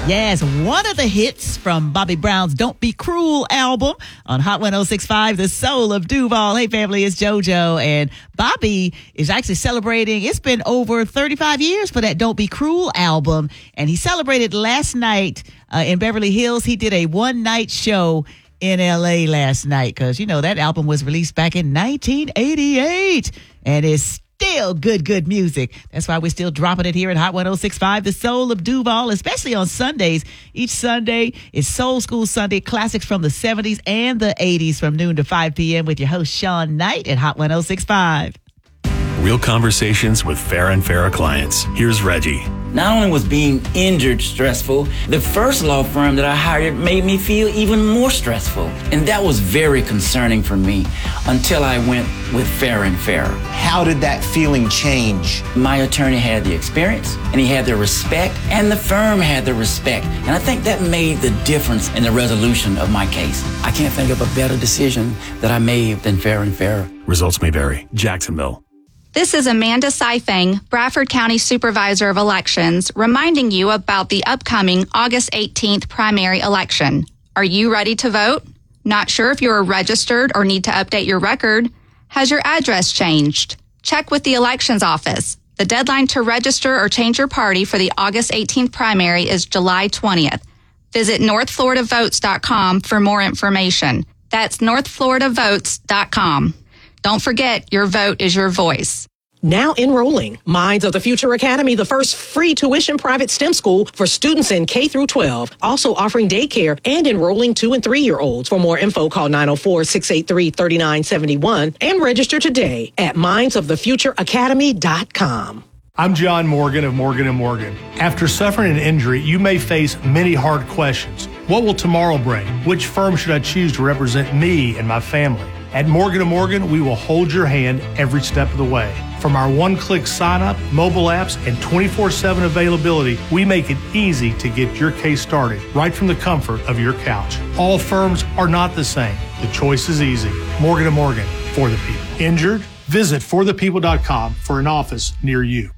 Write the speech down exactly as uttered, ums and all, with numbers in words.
Yes, one of the hits from Bobby Brown's Don't Be Cruel album on Hot one oh six point five, The Soul of Duval. Hey, family, it's JoJo. And Bobby is actually celebrating, it's been over thirty-five years for that Don't Be Cruel album. And he celebrated last night uh, in Beverly Hills. He did a one-night show in L A last night because, you know, that album was released back in nineteen eighty-eight. And it's still good, good music. That's why we're still dropping it here at Hot one oh six point five, The Soul of Duval, especially on Sundays. Each Sunday is Soul School Sunday, classics from the seventies and the eighties from noon to five p.m. with your host, Sean Knight at Hot one oh six point five. Real conversations with Farah and Farah clients. Here's Reggie. Not only was being injured stressful, the first law firm that I hired made me feel even more stressful. And that was very concerning for me until I went with Farah and Farah. How did that feeling change? My attorney had the experience, and he had the respect, and the firm had the respect. And I think that made the difference in the resolution of my case. I can't think of a better decision that I made than Farah and Farah. Results may vary. Jacksonville. This is Amanda Seifang, Bradford County Supervisor of Elections, reminding you about the upcoming August eighteenth primary election. Are you ready to vote? Not sure if you're registered or need to update your record? Has your address changed? Check with the elections office. The deadline to register or change your party for the August eighteenth primary is July twentieth. Visit north florida votes dot com for more information. That's north florida votes dot com. Don't forget, your vote is your voice. Now enrolling. Minds of the Future Academy, the first free tuition private STEM school for students in K through twelve. Also offering daycare and enrolling two and three year olds. For more info, call nine oh four, six eight three, three nine seven one and register today at minds of the future academy dot com. I'm John Morgan of Morgan and Morgan. After suffering an injury, you may face many hard questions. What will tomorrow bring? Which firm should I choose to represent me and my family? At Morgan and Morgan, we will hold your hand every step of the way. From our one-click sign-up, mobile apps, and twenty-four seven availability, we make it easy to get your case started right from the comfort of your couch. All firms are not the same. The choice is easy. Morgan and Morgan, for the people. Injured? Visit for the people dot com for an office near you.